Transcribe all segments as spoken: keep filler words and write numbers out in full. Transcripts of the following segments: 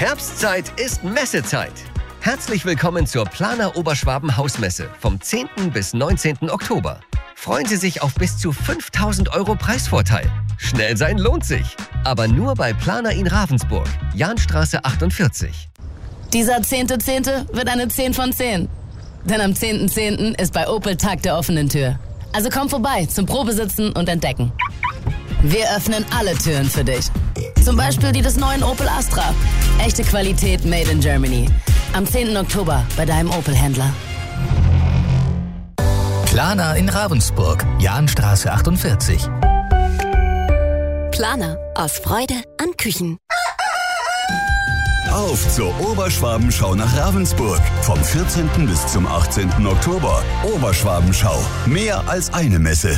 Herbstzeit ist Messezeit. Herzlich willkommen zur Planer Oberschwaben Hausmesse vom zehnten bis neunzehnten Oktober. Freuen Sie sich auf bis zu fünftausend Euro Preisvorteil. Schnell sein lohnt sich. Aber nur bei Planer in Ravensburg, Jahnstraße achtundvierzig. Dieser zehnte zehnte wird eine zehn von zehn. Denn am zehnten zehnten ist bei Opel Tag der offenen Tür. Also komm vorbei zum Probesitzen und Entdecken. Wir öffnen alle Türen für dich. Zum Beispiel die des neuen Opel Astra. Echte Qualität made in Germany. Am zehnten Oktober bei deinem Opel-Händler. Planer in Ravensburg, Jahnstraße achtundvierzig. Planer, aus Freude an Küchen. Auf zur Oberschwabenschau nach Ravensburg. Vom vierzehnten bis zum achtzehnten Oktober. Oberschwabenschau. Mehr als eine Messe.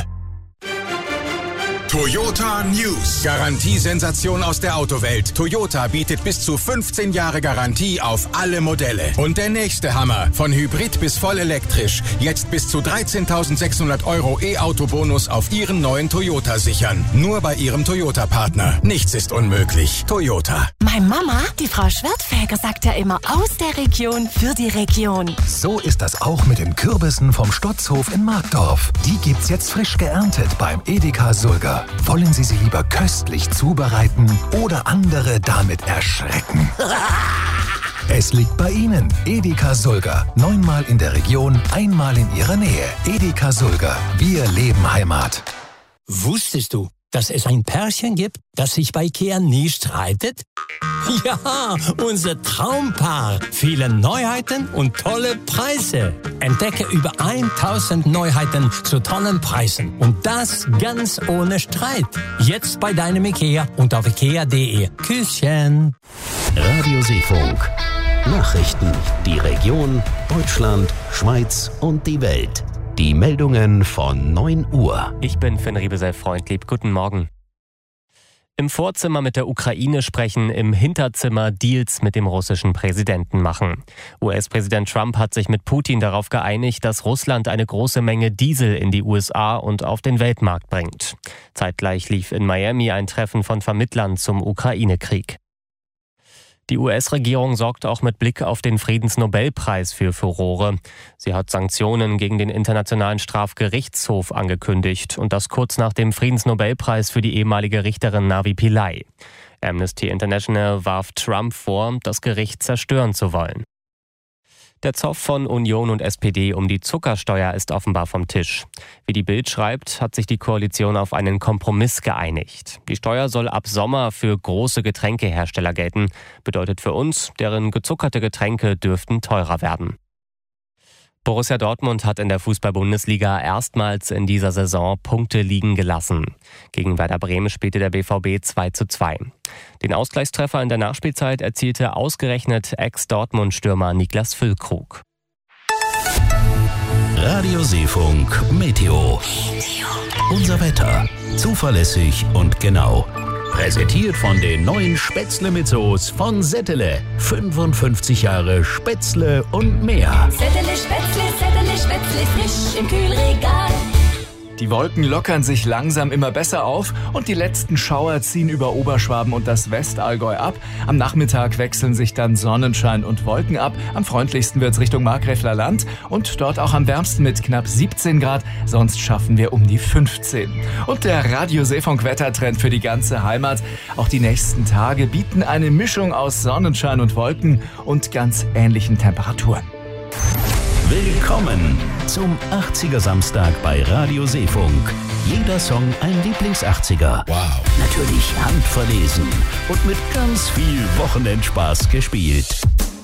Toyota News. Garantiesensation aus der Autowelt. Toyota bietet bis zu fünfzehn Jahre Garantie auf alle Modelle. Und der nächste Hammer. Von Hybrid bis voll elektrisch. Jetzt bis zu dreizehntausendsechshundert Euro E-Auto-Bonus auf Ihren neuen Toyota sichern. Nur bei Ihrem Toyota-Partner. Nichts ist unmöglich. Toyota. Meine Mama, die Frau Schwertfeger, sagt ja immer aus der Region für die Region. So ist das auch mit den Kürbissen vom Stotzhof in Markdorf. Die gibt's jetzt frisch geerntet beim Edeka Sulger. Wollen Sie sie lieber köstlich zubereiten oder andere damit erschrecken? Es liegt bei Ihnen. Edeka Sulger. Neunmal in der Region, einmal in Ihrer Nähe. Edeka Sulger. Wir leben Heimat. Wusstest du, dass es ein Pärchen gibt, das sich bei Ikea nie streitet? Ja, unser Traumpaar. Viele Neuheiten und tolle Preise. Entdecke über tausend Neuheiten zu tollen Preisen. Und das ganz ohne Streit. Jetzt bei deinem Ikea und auf ikea punkt de. Küsschen. Radio Seefunk. Nachrichten. Die Region, Deutschland, Schweiz und die Welt. Die Meldungen von neun Uhr. Ich bin Finn Riebesell-Freundlieb. Guten Morgen. Im Vorzimmer mit der Ukraine sprechen, im Hinterzimmer Deals mit dem russischen Präsidenten machen. U S-Präsident Trump hat sich mit Putin darauf geeinigt, dass Russland eine große Menge Diesel in die U S A und auf den Weltmarkt bringt. Zeitgleich lief in Miami ein Treffen von Vermittlern zum Ukraine-Krieg. Die U S-Regierung sorgt auch mit Blick auf den Friedensnobelpreis für Furore. Sie hat Sanktionen gegen den Internationalen Strafgerichtshof angekündigt und das kurz nach dem Friedensnobelpreis für die ehemalige Richterin Navi Pillay. Amnesty International warf Trump vor, das Gericht zerstören zu wollen. Der Zoff von Union und S P D um die Zuckersteuer ist offenbar vom Tisch. Wie die Bild schreibt, hat sich die Koalition auf einen Kompromiss geeinigt. Die Steuer soll ab Sommer für große Getränkehersteller gelten. Bedeutet für uns, deren gezuckerte Getränke dürften teurer werden. Borussia Dortmund hat in der Fußball-Bundesliga erstmals in dieser Saison Punkte liegen gelassen. Gegen Werder Bremen spielte der B V B zwei zu zwei. Den Ausgleichstreffer in der Nachspielzeit erzielte ausgerechnet Ex-Dortmund-Stürmer Niklas Füllkrug. Radio Seefunk Meteo. Unser Wetter. Zuverlässig und genau. Präsentiert von den neuen Spätzle mit Soße von Settele. fünfundfünfzig Jahre Spätzle und mehr. Settele Spätzle, Settele Spätzle, frisch im Kühlregal. Die Wolken lockern sich langsam immer besser auf und die letzten Schauer ziehen über Oberschwaben und das Westallgäu ab. Am Nachmittag wechseln sich dann Sonnenschein und Wolken ab. Am freundlichsten wird's Richtung Markgräfler Land und dort auch am wärmsten mit knapp siebzehn Grad. Sonst schaffen wir um die fünfzehn. Und der Radio Seefunk Wettertrend für die ganze Heimat. Auch die nächsten Tage bieten eine Mischung aus Sonnenschein und Wolken und ganz ähnlichen Temperaturen. Willkommen zum achtziger Samstag bei Radio Seefunk. Jeder Song ein Lieblings-achtziger. Wow. Natürlich handverlesen und mit ganz viel Wochenendspaß gespielt.